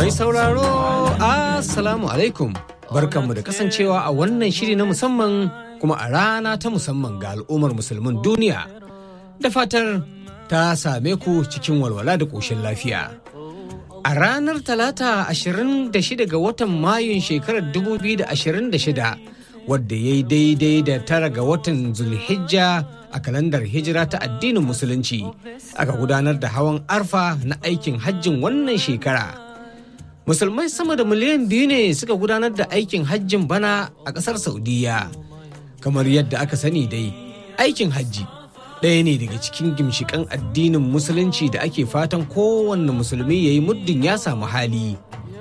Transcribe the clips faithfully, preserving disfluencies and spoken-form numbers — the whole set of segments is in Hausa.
Mai sauraro, Assalamu alaikum. Barkanmu da kasancewa a wannan shiri na musamman kuma a rana ta musamman ga al'ummar musulmin duniya. Da fatar ta same ku cikin walwala da ƙoshin lafiya. A ranar Talata ashirin da shida ga watan Mayun shekarar dubu biyu da ashirin da shida, wadda ya yi daidai da tara ga watan Zulhijja a kalandar hijira ta addinin Musulunci, aka gudanar da hawan arfa na aikin hajjin wannan shekara. Musulmai sama da miliyan biyu ne suka gudanar da aikin hajjin bana a ƙasar Saudiya. Kamar yadda aka sani dai, aikin hajji ɗaya ne daga cikin gimshiƙan addinin Musulunci da ake fatan kowanne musulmi ya yi muddin ya samu hali.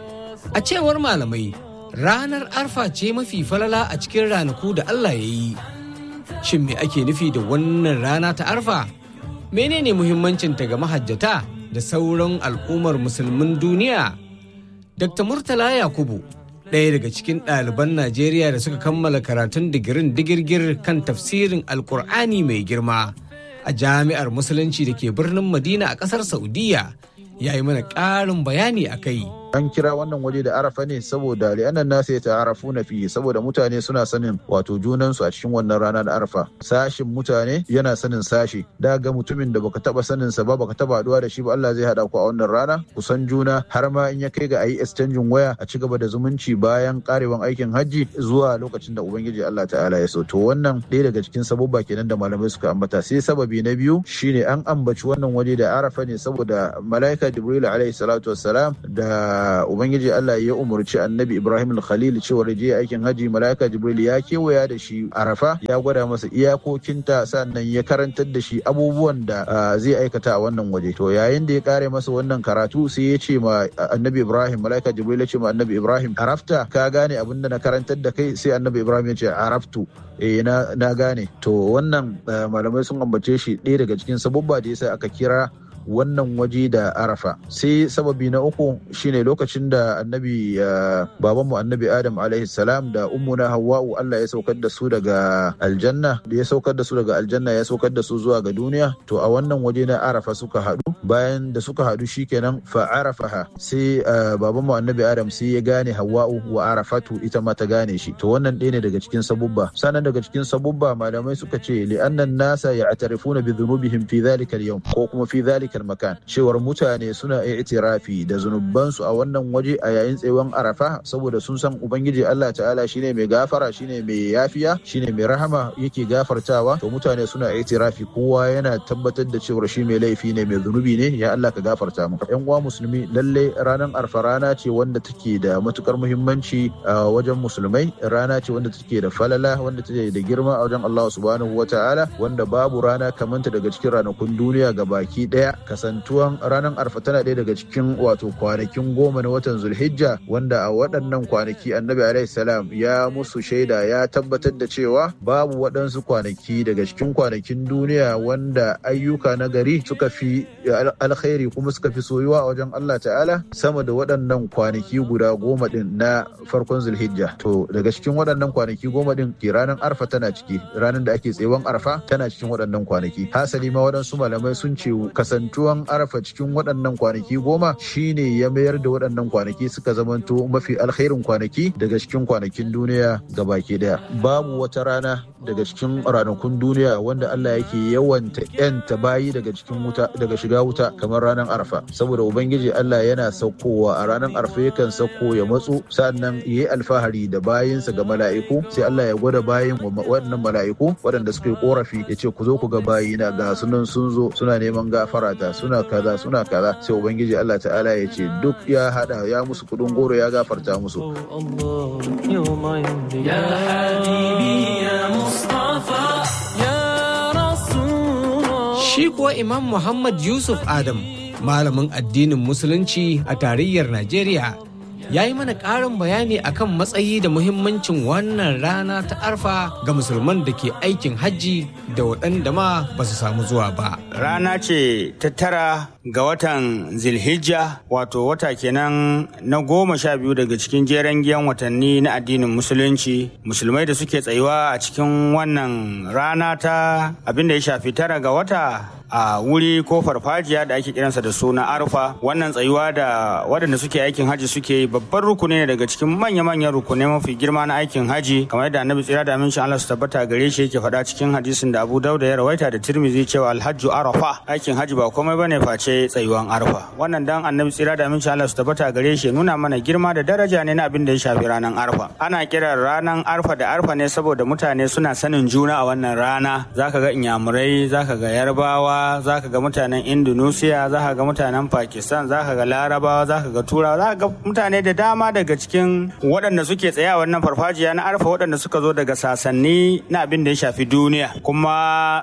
A cewar malamai, ranar arfa ce mafi falala a cikin ranaku da Allah ya yi. Shin me ake nufi da wannan rana ta arfa? Menene muhimmancinta ga mahajjata da sauran al'ummar musulmin duniya? Dokta Murtala Yakubu, ɗaya daga cikin ɗaliban Najeriya da suka kammala karatun digirin digirgir kan tafsirin Alƙur'ani mai girma a Jami'ar Musulunci da ke birnin Madina a ƙasar Saudiya, ya yi mana ƙarin bayani a kai. An kira wannan waje da arafa ne saboda li'annan nasu ya ta'arafu na fiye, saboda mutane suna sanin wato junansu a cikin wannan rana da arafa. Sashin mutane yana sanin sashi. Da ga mutumin da baka taba sanin sa ba, baka taba haduwa da shi ba, Allah zai hada ku a wannan rana, ku san juna, har ma in ya kai ga ayi exchanging waya, a ci gaba da zumunci bayan karewan aikin hajji zuwa lokacin da ubangiji Allah ta'ala ya so. To wannan ɗaya daga cikin sababba kenan da malamai suka ambata. Sai sababi na biyu shine an ambaci wannan waje da arafa ne saboda malaika Jibril alaihi salatu wassalam da Ubangiji Allah ya umarci annabi Ibrahim al-Khalil cewa je aikin haji, malaika Jibril ya kewaya da shi Arafa, ya gwada masa iyakokinta, sannan ya karantar da shi abubuwan da zai aikata a wannan waje. To yayin da ya kare masa wannan karatu sai ya ce ma annabi Ibrahim, malaika Jibril ya ce ma annabi Ibrahim, arafta, ka gane abin da na karantar da kai? Sai annabi Ibrahim ya ce araftu, eh na, na gane. To wannan malamai sun ambace shi ɗaya daga cikin sabubba da yasa aka kira wannan waje da arafa. Sai sababi na uku shine lokacin da annabi babanmu annabi Adam alaihi salam da ummuna Hawwa'u Allah ya saukar da su daga aljanna, da ya saukar da su daga aljanna ya saukar da su zuwa ga duniya. To a wannan waje na arafa suka haɗu. Bayan da suka haɗu shikenan fa arafaha, sai babanmu annabi Adam sai ya gane Hawwa'u wa arafatu, ita ma ta gane shi. To wannan ɗaya ne daga cikin sabubba. Sannan daga cikin sabubba malamai suka ce li'annan nasa ya'tarifuna bi dhunubihim fi dhalika al-yawm, ko kuma fi dhalika makan, cewar mutane suna i'tirafi da zunubansu a wannan waje a yayin tsayuwan arafa, saboda sun san ubangiji Allah ta'ala shine mai gafara, shine mai yafiya, shine mai rahama, yake gafartawa. To mutane suna i'tirafi, kowa yana tabbatar da cewar shi mai laifi ne, mai zunubi ne, ya Allah ka gafarta mu. Yan uwa musulmi, lalle ranar arfa rana ce wanda take da matukar muhimmanci a wajen musulmai, rana ce wanda take da falala, wanda take da girma a wajen Allah subhanahu wata'ala, wanda babu rana kamanta daga cikin ranakun duniya gabaki daya. Kasantuwan ranar arfa tana ɗaya daga cikin wato kwanakin goma na watan Zulhijja, wanda a waɗannan kwanaki annabi alaihi salam ya musu shaida, ya tabbatar da cewa babu waɗansu kwanaki daga cikin kwanakin duniya wanda ayyuka na gari suka fi alkhairi kuma suka fi soyuwa a wajen Allah ta'ala sama da waɗannan kwanaki guda goma ɗin na farkon Zulhijja. To daga cikin waɗannan kwanaki goma ɗin ke ranar arfa tana ciki, ranar da ake tsayuwan arfa tana cikin waɗannan kwanaki. Hasali ma waɗansu malamai sun ce kasan tuwon arafa cikin waɗannan kwanaki goma shine ya mayar da waɗannan kwanaki suka zamanto mafi alkhairin kwanaki daga cikin kwanakin duniya gabaki daya. Babu wata rana daga cikin ranakun duniya wanda Allah yake yawanta yanta bayi daga cikin wuta, daga shiga wuta, kamar ranar arafa, saboda ubangiji Allah yana saukowa a ranar arfa, yakan sauko ya matsu, sannan yayi alfahari da bayinsa ga mala'iku, sai Allah ya gwada bayin waɗannan mala'iku waɗanda suka yi korafi, ya ce ku zo ku ga bayina, ga sunan sun zo suna neman gafara ta, suna kaza suna kaza. Sai ubangiji Allah ta'ala ya ce duk ya hada, ya musu kudin goro, ya gafarta musu. Shi kuwa Imam Muhammad Yusuf Adam, malamin addinin Musulunci a tarayyar Najeriya, ya yi mana ƙarin bayani akan matsayi da muhimmancin wannan rana ta arfa ga musulman da ke aikin hajji da waɗanda ma ba su samu zuwa ba. Rana ce ta tara ga watan Zilhijja, wato wata kenan na goma sha biyu daga cikin jeren giyan watanni na addinin Musulunci. Musulmai da suke tsayuwa a cikin wannan rana ta abin da ya shafi tara ga wata a wuri ko farfajiya da ake kiransa da suna arfa. Wannan tsayuwa da waɗanda suke aikin haji suke yi babban rukuni ne daga cikin manya-manyan rukunai mafi girma na aikin haji, kamar yadda annabi tsira da amincin Allah su tabbata gare shi yake faɗa cikin hadisin da Abu Dawud ya rawaita da Tirmidhi cewa alhajju arafa, aikin haji ba komai bane face tsayuwan arfa. Wannan dan annabi tsira da amincin Allah su tabbata gare shi nuna mana girma da daraja ne na abin da ya shafi ranar arfa. Ana kiran ranar arfa da arfa ne saboda mutane suna sanin juna a wannan rana. Zaka ga inyamurai, zaka ga yarbawa, zaka ga mutanen Indonesia, zaka ga mutanen Pakistan, zaka ga larabawa, zaka ga turawa, zaka ga mutane da dama daga cikin waɗanda suke tsaye a wannan farfajiya na arfa, waɗanda suka zo daga sasanni na abin da ya shafi duniya. Kuma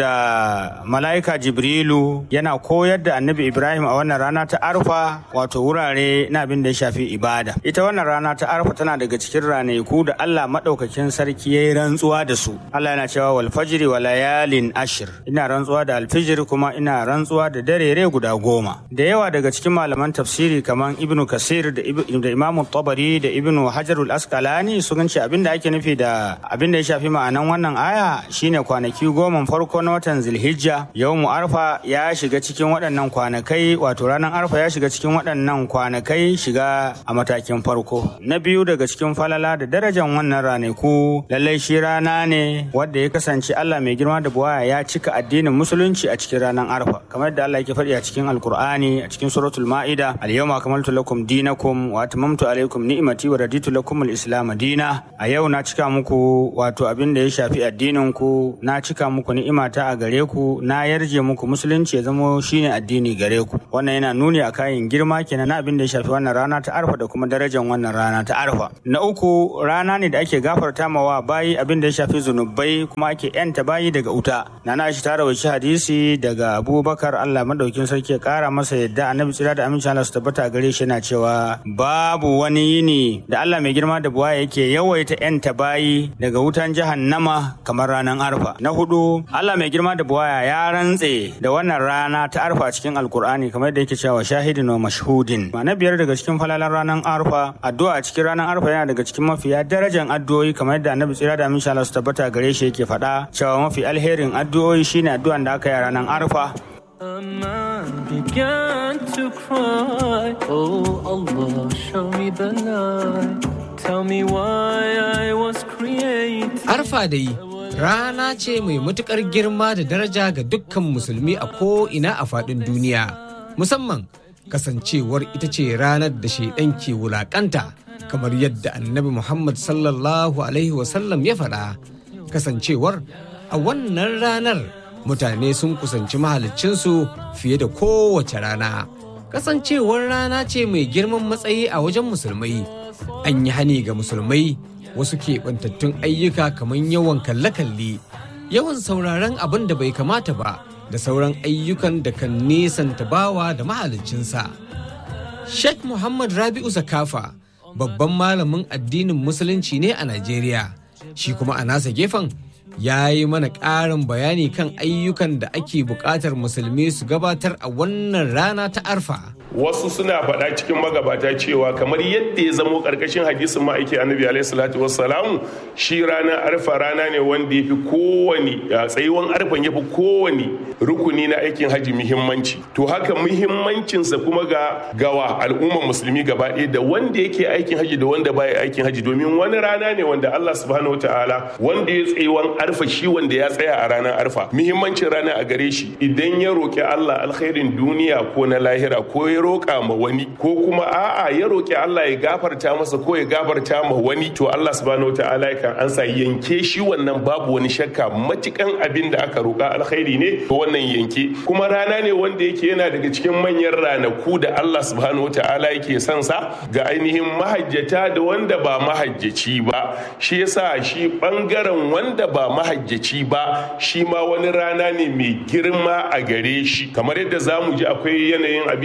saboda mala'ika Jibrilu yana koyar da annabi Ibrahim a wannan rana ta arfa, wato wurare na abin da ya shafi ibada. Ita wannan rana ta arfa tana daga cikin ranaku da Allah madaukakin sarki ya yi rantsuwa da su. Allah yana cewa wal fajri wa layalin ashir, ina rantsuwa da alfijir kuma ina rantsuwa da darere guda goma. Da yawa daga cikin malaman tafsiri kamar Ibn Kasir da, da Imam Tabari da Ibn Hajarul Asqalani sun ce abin da ake nufi da abin da ya shafi ma'anan wannan aya shine kwanaki goma farko na watan Zulhijja. Yawmu Arfa ya shiga cikin waɗannan kwanakai, wato ranar Arfa ya shiga cikin waɗannan kwanakai shiga a matakin farko. Na biyu daga cikin falala da darajar wannan ranaku, lallai shi rana ne wanda ya kasance Allah mai girma da buwaya ya cika addinin musulunci a cikin ranar Arfa, kamar yadda Allah yake faɗi a cikin Alkur'ani a cikin suratul Ma'ida, al-yawma akmaltu lakum dinakum wa atmamtu alaykum ni'mati wa raditu lakum al-islam dina. A yau na cika muku wato abin da ya shafi addinin ku, na cika muku ni'imata a gare ku, na yarje muku musulunci ya zama shine addini gare ku. Wannan yana nuni a kayan girma kenan na abin da ya shafi wannan rana ta Arfa da kuma darajar wannan rana ta Arfa. Na uku, rana ne da ake gafarta mawa bayi abin da ya shafi zunubai kuma ake yanta bayi daga wuta. Nana shi ta rawaci hadisi daga Abubakar, Allah madaukin sarki ya kara masa yadda annabi tsira da amincin Allah su tabbata gare shi yana cewa babu wani yini da Allah mai girma da buwa yake yawaita yanta bayi daga wutan jahannama kamar ranar Arfa. Na hudu, Allah mai girma da buwa ya rantse da wannan rana ta Arfa cikin Alkur'ani kamar yadda yake cewa shahidin wa mashhudin. Na biyar daga cikin falalan ranar Arfa, addu'a a cikin ranar Arfa yana daga cikin mafiya darajar addu'o'i kamar yadda annabi tsira da amincin Allah su tabbata gare shi yake faɗa cewa mafi alherin addu'o'i shine addu'an da aka yi a ranar Arfa. A man began to cry, oh Allah, show me the light, tell me why I was created. Arfa dai rana ce mai matukar girma da daraja ga dukkan musulmi a ko'ina a faɗin duniya, musamman kasancewar ita ce ranar da shaidan ke wulakanta, kamar yadda annabi Muhammad sallallahu alaihi wasallam ya faɗa. Kasancewar a wannan ranar mutane sun kusanci mahaliccinsu fiye da kowace rana. Kasancewar rana ce mai girman matsayi a wajen musulmai, an yi hani ga musulmai wasu keɓantattun ayyuka kamar yawan kalle-kalle, yawan sauraron abin da bai kamata ba, da sauran ayyukan da kan nesanta bawa da mahaliccinsa. Sheikh Muhammad Rabi'u Zakafa babban malamin addinin musulunci ne a Najeriya, shi kuma a nasa gefen ya yi mana ƙarin bayani kan ayyukan da ake buƙatar musulmi su gabatar a wannan rana ta Arfa. Wasu suna faɗa cikin magabata cewa kamar yadda ya zamo ƙarƙashin hadisin ma'aiki annabi alaihi salatu wassalamu, shi ranar Arfa rana ne wanda ya fi kowane tsayuwan Arfan ya fi kowane rukuni na aikin haji muhimmanci. To haka muhimmancinsa kuma ga gawa al'ummar musulmi gaba ɗaya, da wanda yake aikin haji da wanda baya aikin haji, domin wani rana ne wanda Allah subhanahu wataala wanda ya tsayuwan Arfa, shi wanda ya tsaya a ranar Arfa, muhimmancin rana a gare shi idan ya roƙi Allah alkhairin duniya ko na lahira, ko ya roƙa ma wani, ko kuma a'a ya roƙi Allah ya gafarta masa ko ya gafarta ma wani, to Allah subhanahu wataala kan ansa yanke shi wannan babu wani shakka, matukan abin da aka roƙa alkhairi ne to wannan yanke. Kuma rana ne wanda yake yana daga cikin manyan ranaku da Allah subhanahu wataala yake son sa ga ainihin mahajjata da wanda ba mahajjaci ba. Shi yasa shi bangaren wanda ba mahajjaci ba shi ma wani rana ne mai girma a gare shi, kamar yadda zamu ji akwai yanayin abin da ya shafi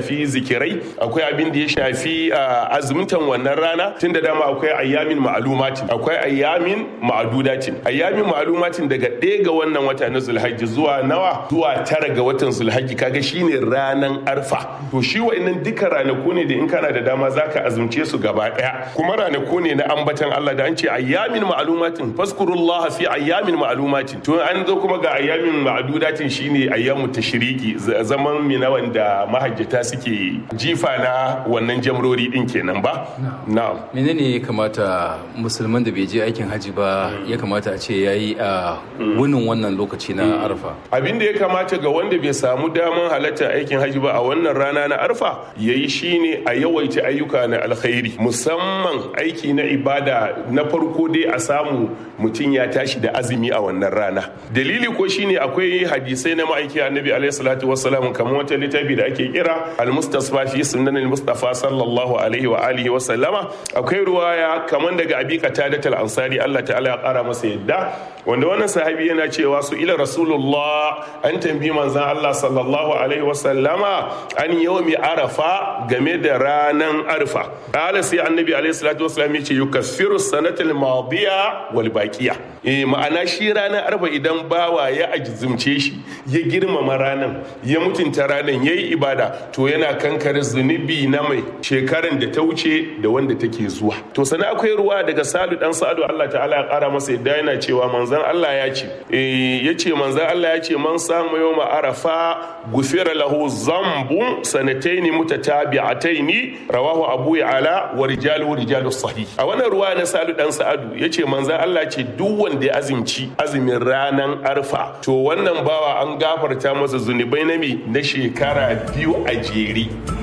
shafi zikirai, akwai abin da ya shafi azumtan wannan rana, tunda dama akwai ayyamin ma'lumatin, akwai ayyamin ma'dudatin. Ayyamin ma'lumatin daga ɗaya ga wannan wata na Zulhajji zuwa nawa? Zuwa tara ga watan Zulhajji, kaga shine ranan Arfa. To shi wa'annan duka ranaku ne da in kana da dama zaka azumce su gaba ɗaya, kuma ranaku ne na ambatan Allah da an ce ayyamin ma'lumatin, fazkurullaha fi ayyamin ma'lumatin. To an zo kuma ga ayyamin ma'dudatin shine ayyamu tashriki, zaman mina wanda mahajjata suke jifa na wannan jamrori din kenan ba. Na'am. Menene ya kamata musulman da bai je aikin haji ba ya kamata a ce yayi a wunin wannan lokaci na Arfa? Abin da ya kamata ga wanda bai samu daman halarta aikin haji ba a wannan rana na Arfa yayi shine a yawaita ayyuka na alkhairi, musamman aiki na ibada. Na farko dai a samu mutum ya tashi da azumi a wannan rana. Dalili ko shine akwai hadisai na ma'aiki annabi alaihi salatu wassalam, kamar wata littafi da ake kira al-Mustafa fi sunan al-Mustafa sallallahu alaihi wa alihi wa sallama. Akwai ruwaya kamar daga Abi Qatada al-Ansari, Allah ta'ala ya kara masa yadda, wanda wannan sahabi yana cewa su ila Rasulullah, an tambayi manzon Allah sallallahu alaihi wa sallama an yawmi Arafa, game da ranan Arfa. Qala sai annabi alaihi salatu wassalam yace yukaffiru sanatal madiya wal baqiya. Eh ma'ana shi ranar Arfa idan bawa ya ajizumce shi, ya girmama ranan, ya mutunta ranan, yayi ibada, to yana kankare zunubi na mai shekaran da ta wuce da wanda take zuwa. To sana akwai ruwa daga Salu dan Sa'adu, Allah ta'ala ya kara masa yadda, yana cewa manzon Allah ya ce eh yace manzon Allah ya ce man samu yawma Arafa gufira lahu zambu sanataini mutatabi'ataini, rawahu Abu Ya'la wa rijalu rijalu sahih. A wannan ruwa na Salu dan Sa'adu yace manzon Allah ce duk wanda ya azumci azumin ranan Arfa, to wannan bawa an gafarta masa zunubai na mi na shekara biyu a jere.